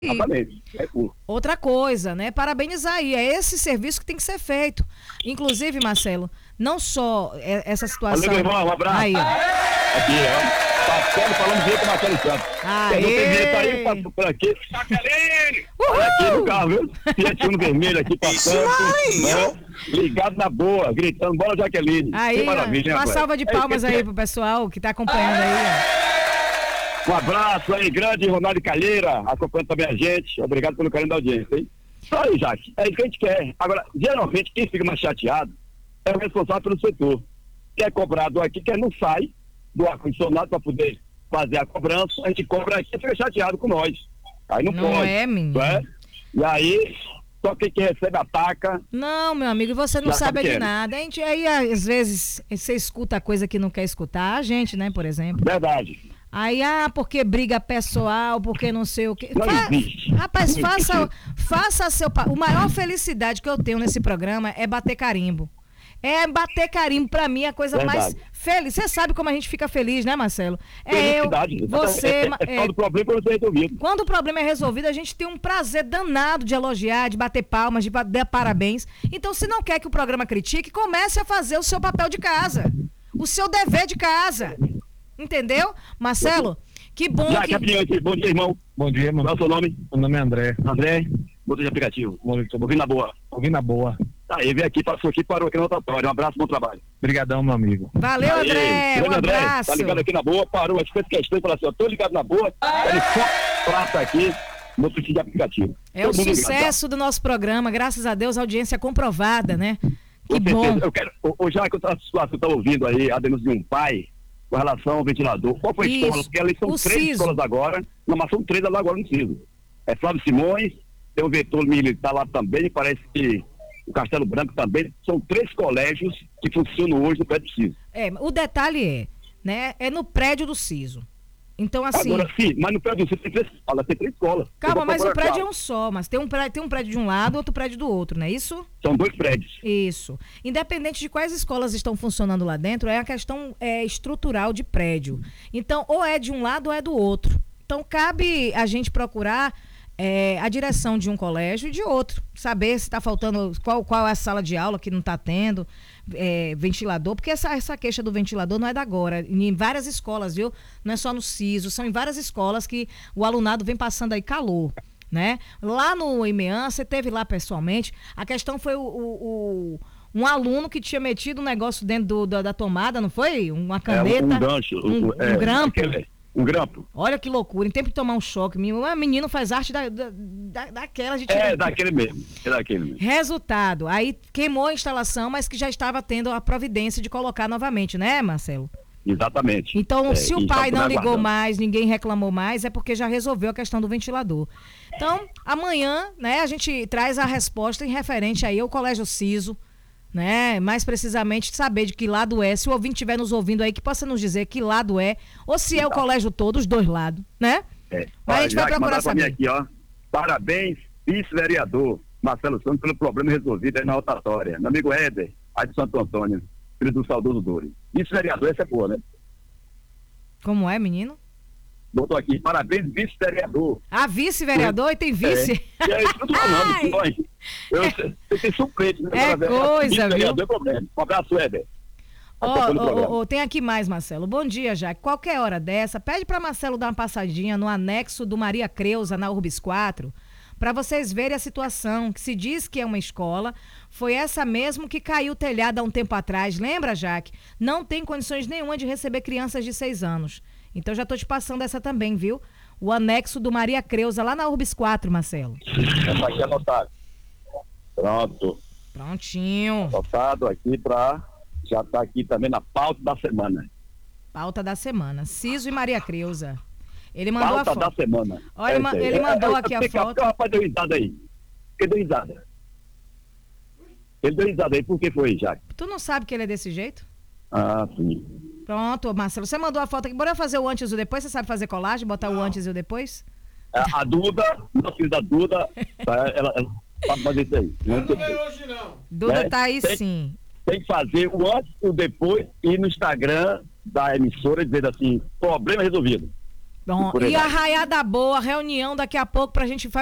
Exatamente. Outra coisa, né? Parabenizar aí, é esse serviço que tem que ser feito. Inclusive, Marcelo, não só essa situação... Valeu, meu irmão, um abraço. Aí, ó. Aqui, ó. Marcelo falando direito com o Marcelo Santos. Aê! Não tem direito aí, eu passo por aqui. Olha aqui no carro, viu? Fiat Uno vermelho aqui passando. Né? Ligado na boa, gritando, bora Jaqueline. Aí, que maravilha, uma salva de palmas aí pro pessoal que tá acompanhando aí, ó. Um abraço aí, grande Ronaldo Calheira, acompanhando também a gente. Obrigado pelo carinho da audiência, hein? Só aí, Jaque, é isso que a gente quer. Agora, geralmente, quem fica mais chateado é o responsável pelo setor. Quer cobrar do aqui, quer não sai do ar-condicionado para poder fazer a cobrança, a gente cobra aqui e fica chateado com nós. Aí não pode. É, menino. Não é? E aí, só quem que recebe ataca. Não, meu amigo, você não sabe de nada. A gente, aí, às vezes, você escuta coisa que não quer escutar. A gente, né, por exemplo. Verdade. Aí, porque briga pessoal, porque não sei o quê. Não existe. Rapaz, faça seu... O maior felicidade que eu tenho nesse programa é bater carimbo. É bater carimbo, pra mim, é a coisa mais feliz. Você sabe como a gente fica feliz, né, Marcelo? Você... Quando o problema é resolvido. Quando o problema é resolvido, a gente tem um prazer danado de elogiar, de bater palmas, de dar parabéns. Então, se não quer que o programa critique, comece a fazer o seu papel de casa. O seu dever de casa. Entendeu? Marcelo, que bom que... Bom dia, irmão. Bom dia, irmão. Qual é o seu nome? Meu nome é André. André, motor de aplicativo. Ouvindo na boa. Ouvindo na boa. Tá aí, veio aqui, passou aqui, parou aqui no rotatório. Um abraço, bom trabalho. Obrigadão, meu amigo. Valeu, André. Um abraço. Tá ligado aqui na boa, parou, mas fez questão e falou assim, ó, tô ligado na boa, ele só prata aqui no de aplicativo. É o sucesso do nosso programa, graças a Deus, audiência comprovada, né? Que bom. Eu quero, já que a situação tá ouvindo aí, a denúncia de um pai, com relação ao ventilador. Qual foi a escola? Porque ali são três escolas agora, não, mas são três agora no CISO. É Flávio Simões, tem o vetor militar lá também, parece que o Castelo Branco também, são três colégios que funcionam hoje no prédio do CISO. O detalhe é no prédio do CISO. Então, assim... Agora, sim, mas no prédio do CISO tem três escolas. Calma, mas o prédio é um só, mas tem um prédio de um lado e outro prédio do outro, não é isso? São dois prédios. Isso. Independente de quais escolas estão funcionando lá dentro, é a questão estrutural de prédio. Então, ou é de um lado ou é do outro. Então, cabe a gente procurar a direção de um colégio e de outro. Saber se está faltando, qual é a sala de aula que não está tendo, ventilador, porque essa queixa do ventilador não é da agora. Em várias escolas, viu? Não é só no CISO, são em várias escolas que o alunado vem passando aí calor, né? Lá no IMEAN, você teve lá pessoalmente, a questão foi um aluno que tinha metido um negócio dentro da tomada, não foi? Uma caneta. Um gancho. Um grampo. Um grampo. Olha que loucura, em tempo de tomar um choque. Menino faz arte daquela. Daquele mesmo. Resultado, aí queimou a instalação, mas que já estava tendo a providência de colocar novamente, né, Marcelo? Exatamente. Então, se o pai não ligou mais, ninguém reclamou mais, é porque já resolveu a questão do ventilador. Então, amanhã, né, a gente traz a resposta em referente aí ao Colégio CISO, né? Mais precisamente saber de que lado é, se o ouvinte estiver nos ouvindo aí, que possa nos dizer que lado é, ou se é o colégio todo, os dois lados, né? Mas a gente vai procurar saber. Aqui, ó. Parabéns, vice-vereador Marcelo Santos, pelo problema resolvido aí na rotatória. Meu amigo Éder, aí de Santo Antônio, filho do saudoso Dori. Vice-vereador, essa é boa, né? Como é, menino? Botou aqui, parabéns, vice-vereador. Vice-vereador e tem vice? Isso que eu tô falando, eu tenho suplente, né? Coisa, viu? É problema. Um abraço, Éder. Tem aqui mais, Marcelo. Bom dia, Jaque. Qualquer hora dessa, pede para Marcelo dar uma passadinha no anexo do Maria Creuza, na Urbis 4, para vocês verem a situação, que se diz que é uma escola, foi essa mesmo que caiu o telhado há um tempo atrás. Lembra, Jaque? Não tem condições nenhuma de receber crianças de 6 anos. Então já tô te passando essa também, viu? O anexo do Maria Creuza, lá na Urbis 4, Marcelo. Essa aqui é anotado. Pronto. Prontinho. Anotado aqui já tá aqui também na pauta da semana. Pauta da semana. CISO e Maria Creuza. Ele mandou a foto. Pauta da semana. Olha, ele mandou aqui a foto. O rapaz deu risada aí. Por que deu risada? Ele deu risada aí, por que foi, Jaque? Tu não sabe que ele é desse jeito? Ah, sim. Pronto, Marcelo, você mandou a foto aqui. Bora fazer o antes e o depois? Você sabe fazer colagem, botar o antes e o depois? A Duda, nossa filha da Duda, ela sabe fazer isso aí. Não vem hoje, não. Duda tá aí sim. Tem que fazer o antes e o depois e no Instagram da emissora dizer assim, problema resolvido. Bom, por aí e a vai. Raiada Boa, reunião daqui a pouco pra gente